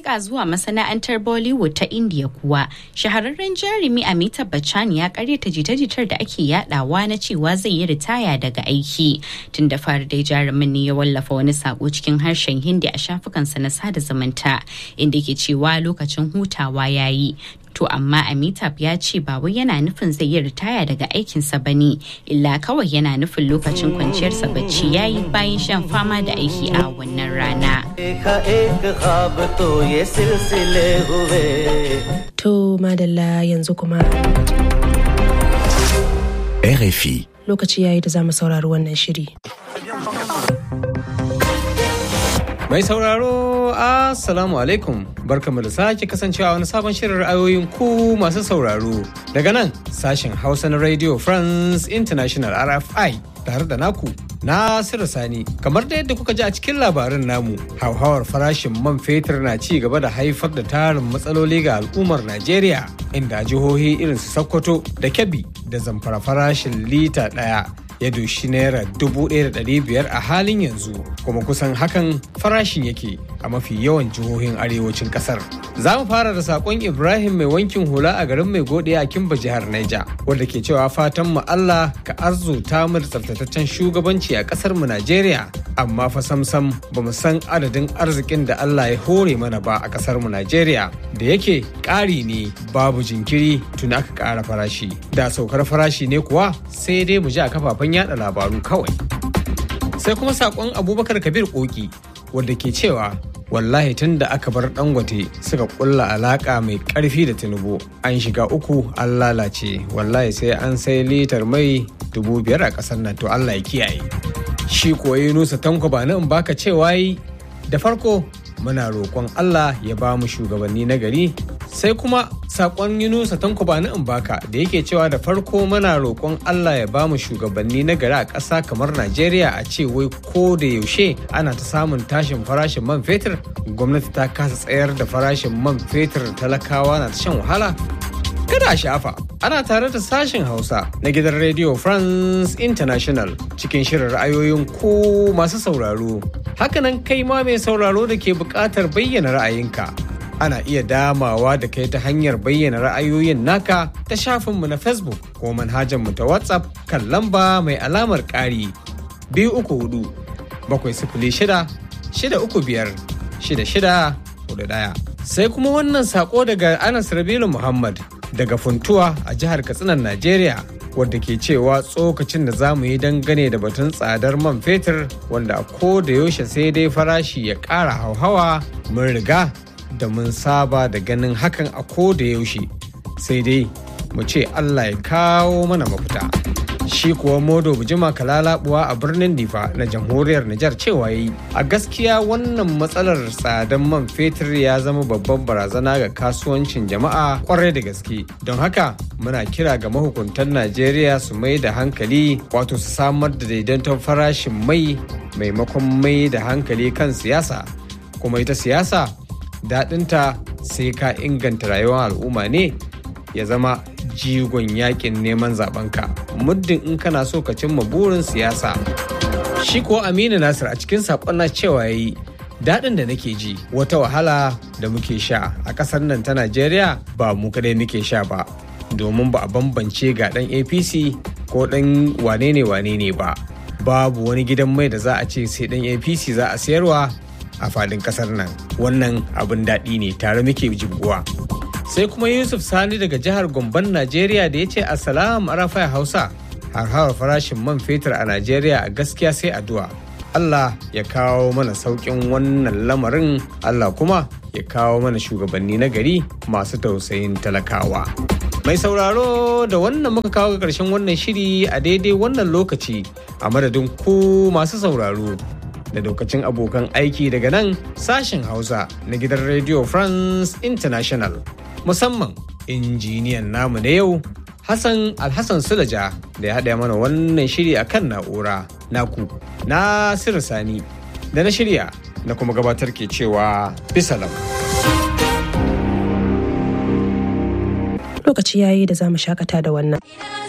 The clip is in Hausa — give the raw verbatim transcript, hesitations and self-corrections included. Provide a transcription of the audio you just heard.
leƙa zuwa masana'antar Bollywood ta India kuwa, shahararren jarumi Amitabh Bachchan ya karyata jita-jitar da ake yadawa na cewa zai yi ritaya daga aiki. Tun da fari dai jarumin ne ya wallafa wani sako cikin harshen Hindi a shafukansa na sada zumunta, inda ke cewa lokacin hutawa ya yi. To amma Amitabh ya ce ba wai yana nufin zai yi ritaya daga aikinsa ba ne, illa kawai yana nufin lokacin kwanciyarsa bacci ya yi bayan shan fama da aiki a wannan rana. To madalla yanzu kuma R F I. Lokaci yayi da za mu saurari wannan shiri. Mai sauraro, Assalamu alaikum. Barkamu da sake kasancewa wani sabon shirin ra'ayoyin ku masu sauraro. Daga nan sashen Hausa na Radio France International R F I tare da naku Nasiru Sani. Kamar da yadda kuka ji a cikin labarin namu, hauhawar farashin man fetur na ci gaba da haifar da tarin matsaloli ga al'ummar Najeriya, inda jihohi irin su Sokoto da Kebbi da Zamfara farashin lita ɗaya ya doshi naira dubu ɗaya da ɗari biyar a halin yanzu, kuma kusan hakan farashin yake a mafi yawan jihohin arewacin kasar. Za mu fara da sakon Ibrahim mai wankin hula a garin Mai Gode a Kimba jihar Niger, wanda ke cewa fatan mu Allah ka arzuta mu da tsaftataccen shugabanci a kasar mu Najeriya, amma fa samsam ba mu san adadin arzikin da Allah ya hore mana ba a kasar mu Najeriya, da yake ƙari ne babu jinkiri tun aka ƙara farashi. Da saukar farashi ne kuwa sai dai mu ji a kafafen yada labaru kawai. Sai kuma sakon Abubakar Kabir Koki, wanda ke cewa wallahi tun da aka bar Dangote suka kulla alaka mai karfi da Tinubu, an shiga uku an lalace. Wallahi sai an sai litar mai dubu biyar a kasar nan, to Allah ya kiyaye. Shi koyi Nusa Tanko ba in baka cewa yi da farko muna roƙon Allah ya ba mu shugabanni na gari. Sai kuma sakon Yunusa Tanko ba in baka da yake cewa da farko muna roƙon Allah ya ba mu shugabanni na gari a ƙasa kamar Najeriya, a ce wai ko da yaushe ana ta samun tashin farashin man fetur, gwamnati ta kasa tsayar da farashin man fetur, talakawa na ta shan wahala. Kada a shafa, ana tare da sashen Hausa na gidan Radio France International cikin shirin ra'ayoyin ku masu sauraro. Hakanan kai ma mai sauraro da ke buƙatar bayyana ra'ayinka, ana iya damawa da kai ta hanyar bayyana ra'ayoyin naka ta shafinmu na Facebook ko manhajarmu ta WhatsApp kan lamba mai alamar ƙari biyu uku hudu bakwai sifili shida shida uku biyar shida shida hudu ɗaya. Sai kuma wannan sako daga Anas Rabilu Muhammad daga Funtuwa a jihar Katsinan Najeriya, wadda ke cewa tsokacin da za mu yi dangane da batun tsadar man fetur, wanda a ko da yaushe sai dai farashi ya ƙara hauhawa, mun riga da mun saba da ganin hakan a ko da yaushe, sai dai mu ce Allah ya kawo mana mafita. Shi kuwa Modo Bijima Kalalabuwa a birnin Difa na jamhuriyar Nijar cewa yayi, a gaskiya wannan matsalar tsadan man fetur ya zama babban barazana ga kasuwancin jama'a kwarai da gaske. Don haka muna kira ga mahukuntan Najeriya su mai da hankali, wato su samar da daidaiton farashin mai maimakon mai da hankali kan siyasa. Kuma ita siyasa daɗinta sai ka inganta rayuwar al'umma ne ya zama jigon yakin neman zabenka, muddin in kana so ka cimma burin siyasa. Shi ko Aminu Nasir a cikin saƙon na cewa yayi, daɗin da nake ji wata wahala da muke sha a ƙasar nan ta Najeriya ba mu kadai muke sha ba, domin ba a bambance ga ɗan A P C ko ɗan wane ne wane ne ba. Babu wani gidan mai da za a ce sai ɗan A P C za a sayarwa a faɗin ƙasar nan. Wannan abin daɗi ne, tare muke jibguwa. Sai kuma Yusuf Sani daga jihar Gomban Najeriya da ya ce Assalamu Arafai Hausa, harhawar farashin man fetur a Najeriya a gaskiya sai addu'a. Allah ya kawo mana sauƙin wannan lamarin, Allah kuma ya kawo mana shugabanni na gari masu tausayin talakawa. Mai sauraro, da wannan muka kawo ga ƙarshen wannan shiri a daidai wannan lokaci, a madadin ku masu sauraro da lokacin abokan aiki daga nan sashen Hausa na gidan Radio France International. Musamman injiniyan namu na yau Hassan Alhassan Sulaja da ya haɗa mana wannan shiri a kan na'ura. Naku Nasiru Sani da na shirya na kuma gabatar ke cewa bisalam. Lokaci yayi da za mu shakata da wannan.